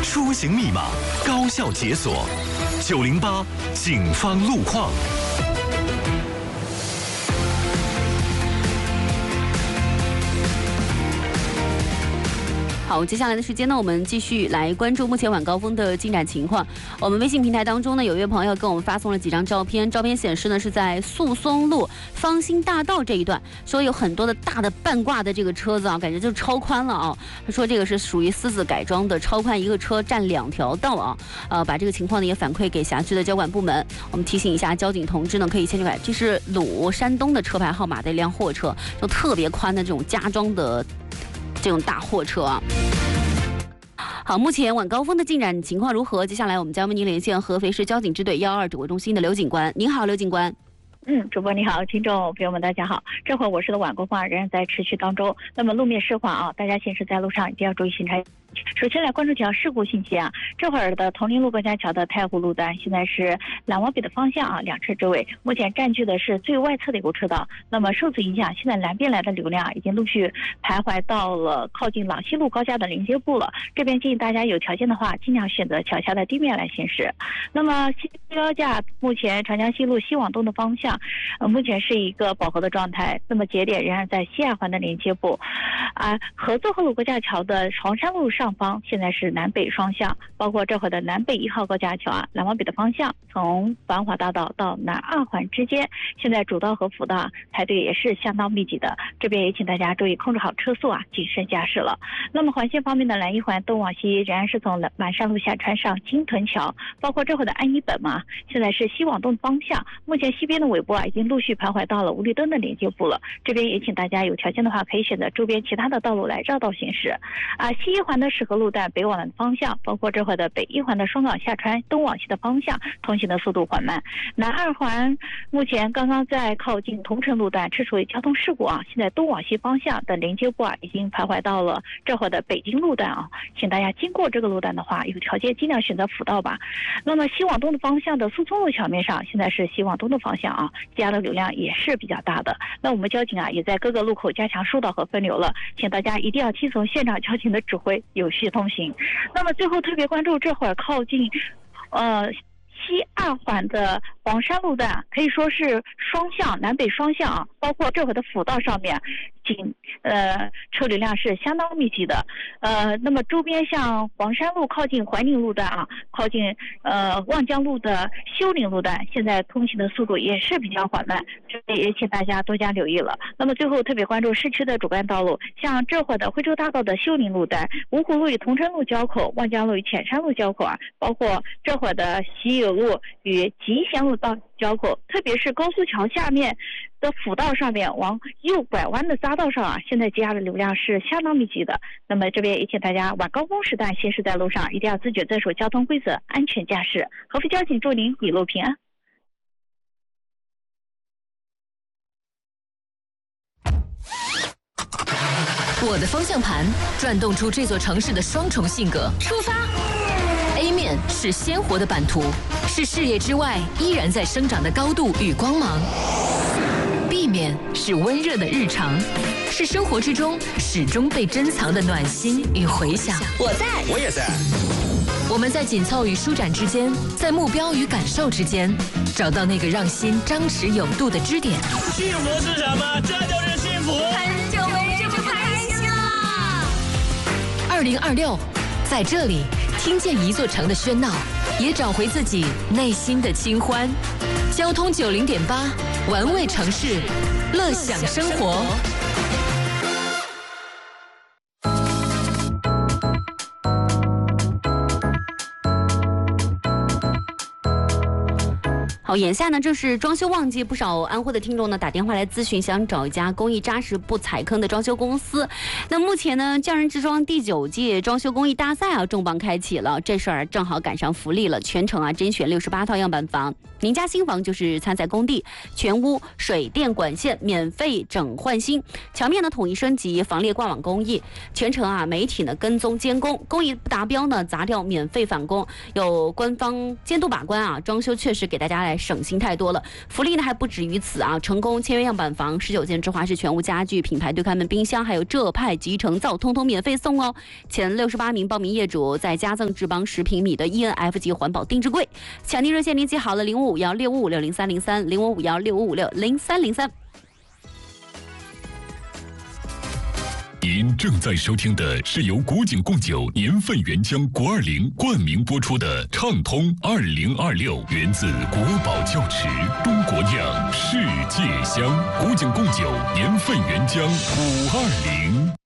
出行密码高效解锁，908警方路况。 好，接下来的时间呢，我们继续来关注目前晚高峰的进展情况。我们微信平台当中呢，有一位朋友给我们发送了几张照片，照片显示呢是在宿松路方兴大道这一段，说有很多的大的半挂的这个车子啊，感觉就超宽了啊。他说这个是属于私自改装的，超宽一个车占2条道啊。把这个情况呢也反馈给辖区的交管部门。我们提醒一下交警同志呢，可以先去改，这是山东的车牌号码的一辆货车，就特别宽的这种加装的这种大货车啊。好，目前晚高峰的进展情况如何？接下来我们将为您连线合肥市交警支队112指挥中心的刘警官。您好，刘警官。 主播你好，听众朋友们大家好。这会儿我市的晚高峰仍然在持续当中，那么路面湿滑啊，大家行驶在路上一定要注意行车。首先来关注条事故信息啊，这会儿的铜陵路高架桥的太湖路段，现在是南往北的方向啊，两车之位，目前占据的是最外侧的一个车道。那么受此影响，现在南边来的流量已经陆续徘徊到了靠近朗西路高架的连接部了。这边建议大家有条件的话，尽量选择桥下的地面来行驶。那么西高架目前长江西路西往东的方向，目前是一个饱和的状态。那么节点仍然在西二环的连接部，合作河路高架桥的黄山路上方现在是南北双向，包括这会的南北1号高架桥啊，南往北的方向，从繁华大道到南2环之间，现在主道和辅道排队也是相当密集的。这边也请大家注意控制好车速啊，谨慎驾驶了。那么环线方面的南1环东往西仍然是从满山路下穿上金屯桥，包括这会的安一本嘛，现在是西往东方向，目前西边的尾部啊已经陆续徘徊到了五里墩的连接部了。这边也请大家有条件的话，可以选择周边其他的道路来绕道行驶。西1环的石河路段北往南方向，包括这会的北1环的双港下穿东往西的方向，通行的速度缓慢。南2环目前刚刚在靠近桐城路段是属于交通事故啊，现在东往西方向的连接部啊已经徘徊到了这会的北京路段啊，请大家经过这个路段的话，有条件尽量选择辅道吧。那么西往东的方向的苏松路桥面上，现在是西往东的方向啊，加的流量也是比较大的。那我们交警啊也在各个路口加强疏导和分流了，请大家一定要听从现场交警的指挥，有序通行。那么最后特别关注这会儿靠近西2环的黄山路段，可以说是双向南北双向啊，包括这会的辅道上面车流量是相当密集的。那么周边像黄山路靠近怀宁路段啊，靠近望江路的修宁路段，现在通行的速度也是比较缓慢，这也请大家多加留意了。那么最后特别关注市区的主干道路，像这会的徽州大道的修宁路段、芜湖路与桐城路交口、望江路与浅山路交口啊，包括这会的喜友路与集贤路道交口，特别是高速桥下面的辅道上面往右拐弯的匝道上啊，现在积压的流量是相当密集的。那么这边也请大家晚高峰时段行驶在路上，一定要自觉遵守交通规则，安全驾驶。合肥交警祝您一路平安。 我的方向盘转动出这座城市的双重性格。出发 A 面是鲜活的版图，是视野之外依然在生长的高度与光芒。B 面是温热的日常，是生活之中始终被珍藏的暖心与回响。 我在， 我也在。 我们在紧凑与舒展之间，在目标与感受之间，找到那个让心张弛有度的支点。 幸福是什么？这就是幸福。 很久没这么开心了。 2026，在这里听见一座城的喧闹，也找回自己内心的清欢。交通90.8，玩味城市，乐享生活。 好，眼下呢正是装修旺季，不少安徽的听众呢打电话来咨询，想找一家工艺扎实不踩坑的装修公司。那目前呢，匠人之装第9届装修工艺大赛重磅开启了，这事儿正好赶上福利了，全程甄选68套样板房，您家新房就是参赛工地，全屋水电管线免费整换新，墙面呢统一升级，防裂挂网工艺，全程媒体呢跟踪监工，工艺不达标呢砸掉免费返工，有官方监督把关装修确实给大家来省心太多了。福利呢还不止于此啊！成功签约样板房，19件芝华士全屋家具、品牌对开门冰箱，还有浙派集成灶，通通免费送哦！前68名报名业主再加赠智邦10平米的 ENF 级环保定制柜。抢订热线您记好了，055165560303，055165560303。 您正在收听的是由古井贡酒年份原浆国20冠名播出的畅通2026，源自国宝窖池，中国酿，世界香。古井贡酒年份原浆520。